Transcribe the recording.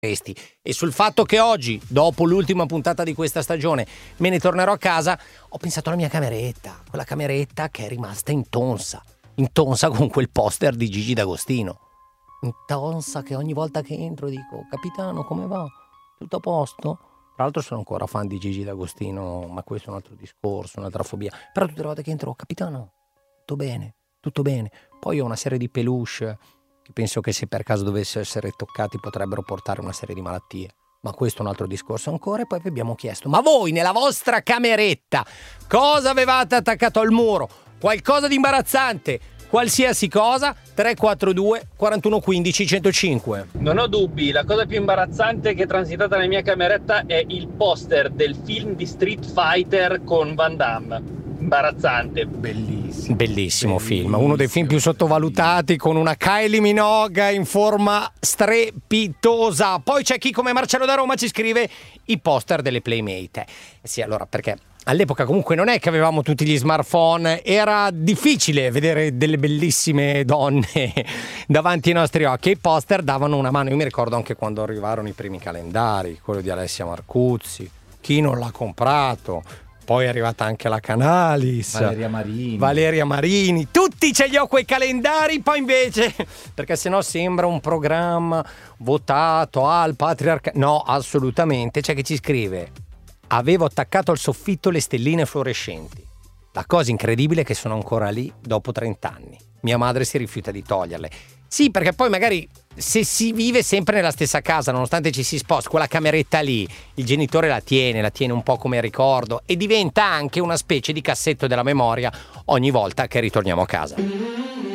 E sul fatto che oggi, dopo l'ultima puntata di questa stagione, me ne tornerò a casa, ho pensato alla mia cameretta, quella cameretta che è rimasta intonsa con quel poster di Gigi D'Agostino. Intonsa, che ogni volta che entro dico: capitano, come va? Tutto a posto? Tra l'altro sono ancora fan di Gigi D'Agostino, ma questo è un altro discorso, un'altra fobia. Però tutte le volte che entro: capitano, tutto bene, tutto bene. Poi ho una serie di peluche che penso che se per caso dovessero essere toccati potrebbero portare una serie di malattie. Ma questo è un altro discorso ancora. E poi vi abbiamo chiesto: ma voi nella vostra cameretta cosa avevate attaccato al muro? Qualcosa di imbarazzante? Qualsiasi cosa. 342 41 15 105. Non ho dubbi, la cosa più imbarazzante che è transitata nella mia cameretta è il poster del film di Street Fighter con Van Damme. Imbarazzante. Bellissimo film, uno dei film più sottovalutati, con una Kylie Minogue in forma strepitosa. Poi c'è chi come Marcello da Roma ci scrive i poster delle Playmate. Sì, allora, perché all'epoca comunque non è che avevamo tutti gli smartphone, era difficile vedere delle bellissime donne davanti ai nostri occhi, e i poster davano una mano. Io mi ricordo anche quando arrivarono i primi calendari, quello di Alessia Marcuzzi, chi non l'ha comprato? Poi è arrivata anche la Canalis, Valeria Marini, tutti ce li ho quei calendari. Poi invece, perché sennò sembra un programma votato al patriarcato. No, assolutamente. C'è chi ci scrive: avevo attaccato al soffitto le stelline fluorescenti. La cosa incredibile è che sono ancora lì dopo 30 anni. Mia madre si rifiuta di toglierle. Sì, perché poi magari se si vive sempre nella stessa casa, nonostante ci si sposti, quella cameretta lì, il genitore la tiene un po' come ricordo, e diventa anche una specie di cassetto della memoria ogni volta che ritorniamo a casa.